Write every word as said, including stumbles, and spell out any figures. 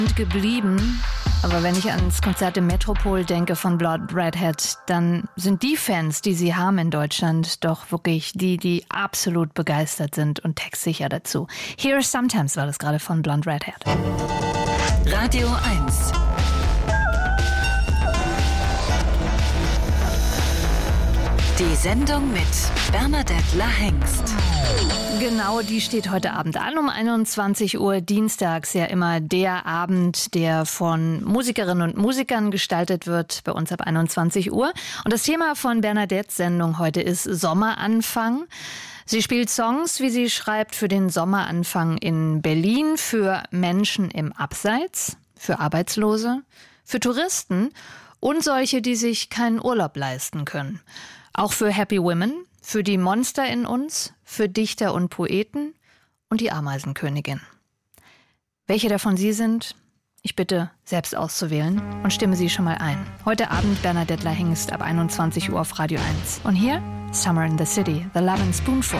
geblieben. Aber wenn ich ans Konzert im Metropol denke von Blood Redhead, dann sind die Fans, die sie haben in Deutschland, doch wirklich die, die absolut begeistert sind und textsicher dazu. Here Sometimes war das gerade von Blonde Redhead. Radio eins. Die Sendung mit Bernadette Lahengst. Genau, die steht heute Abend an um einundzwanzig Uhr, dienstags ja immer der Abend, der von Musikerinnen und Musikern gestaltet wird, bei uns ab einundzwanzig Uhr. Und das Thema von Bernadettes Sendung heute ist Sommeranfang. Sie spielt Songs, wie sie schreibt, für den Sommeranfang in Berlin, für Menschen im Abseits, für Arbeitslose, für Touristen und solche, die sich keinen Urlaub leisten können. Auch für Happy Women, für die Monster in uns, für Dichter und Poeten und die Ameisenkönigin. Welche davon Sie sind, ich bitte selbst auszuwählen und stimme Sie schon mal ein. Heute Abend Bernadette Lahengst ab einundzwanzig Uhr auf Radio eins. Und hier Summer in the City, The Lovin' Spoonful.